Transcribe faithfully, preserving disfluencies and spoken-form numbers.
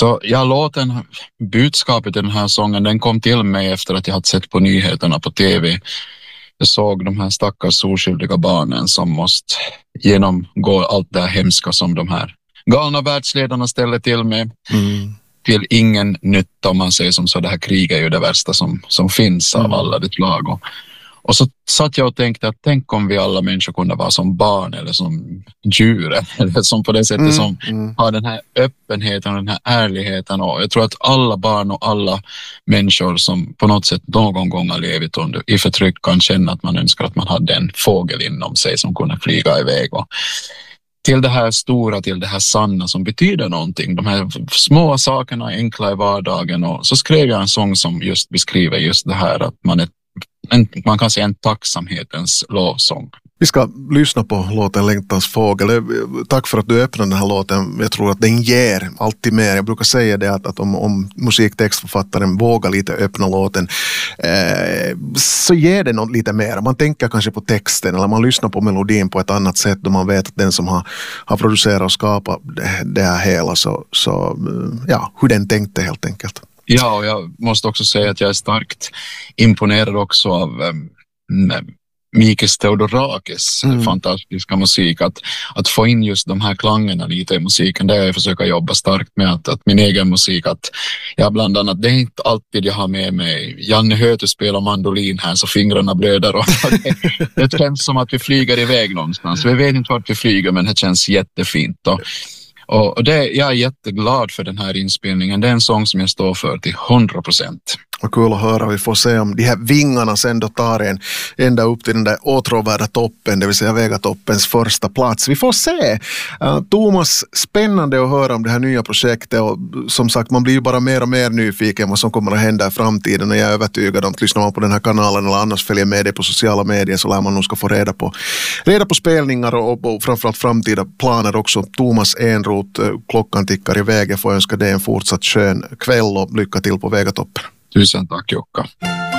Så ja, låten, budskapet i den här sången, den kom till mig efter att jag hade sett på nyheterna på tv. Jag såg de här stackars oskyldiga barnen som måste genomgå allt det här hemska som de här galna världsledarna ställer till med. Mm. Till ingen nytta, om man säger som så. Det här kriget är ju det värsta som, som finns av mm. alla ditt lag. Och, och så satt jag och tänkte att tänk om vi alla människor kunde vara som barn eller som djur eller som på det sättet mm. som mm. har den här öppenheten och den här ärligheten. Och jag tror att alla barn och alla människor som på något sätt någon gång har levt under i förtryck kan känna att man önskar att man hade en fågel inom sig som kunde flyga iväg. Och till det här stora, till det här sanna som betyder någonting. De här små sakerna enkla i vardagen. Och så skrev jag en sång som just beskriver just det här att man är en, man kan säga en tacksamhetens lovsång. Vi ska lyssna på låten Längtans fågel. Tack för att du öppnade den här låten. Jag tror att den ger alltid mer. Jag brukar säga det att, att om, om musiktextförfattaren vågar lite öppna låten eh, så ger det något lite mer. Man tänker kanske på texten eller man lyssnar på melodin på ett annat sätt då man vet att den som har, har producerat och skapat det, det här hela så, så ja, hur den tänkte helt enkelt. Ja, och jag måste också säga att jag är starkt imponerad också av um, Mikis Theodorakis mm. fantastiska musik. Att, att få in just de här klangerna lite i musiken, det är jag försöker jobba starkt med. Att, att min egen musik, att jag bland annat, det är inte alltid jag har med mig Janne Hötu spelar mandolin här så fingrarna blöder. Och det, det känns som att vi flyger iväg någonstans. Vi vet inte vart vi flyger, men det känns jättefint. Och, och det, jag är jätteglad för den här inspelningen. Det är en sång som jag står för till hundra procent. Och kul att höra. Vi får se om de här vingarna sen då tar en ända upp till den där åtråvärda toppen, det vill säga Vegatoppens första plats. Vi får se. Uh, Thomas, spännande att höra om det här nya projektet och som sagt, man blir ju bara mer och mer nyfiken vad som kommer att hända i framtiden och jag är övertygad om att lyssnar man på den här kanalen eller annars följer med det på sociala medier så lär man nog ska få reda på, reda på spelningar och, och framförallt framtida planer också. Thomas Enroth, klockan tickar iväg. Jag får önska dig en fortsatt skön kväll och lycka till på Vegatoppen. Tusen tack Jukka.